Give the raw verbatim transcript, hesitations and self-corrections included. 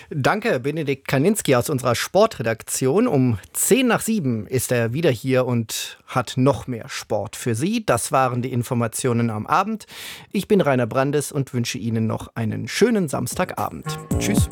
Danke, Benedikt Kaninski aus unserer Sportredaktion. Um zehn nach sieben ist er wieder hier und hat noch mehr Sport für Sie. Das waren die Informationen am Abend. Ich bin Rainer Brandes und wünsche Ihnen noch einen schönen Samstagabend. Tschüss.